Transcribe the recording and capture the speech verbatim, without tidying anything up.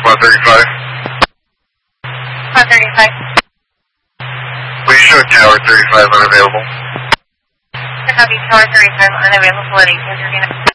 Quad thirty-five. Quad thirty-five. Please show Tower thirty-five unavailable. Copy, Tower thirty-five unavailable at eight ten thirty-nine.